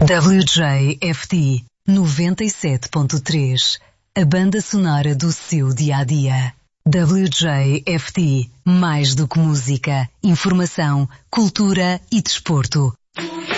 WJFD 97.3, a banda sonora do seu dia-a-dia. WJFD, mais do que música, informação, cultura e desporto.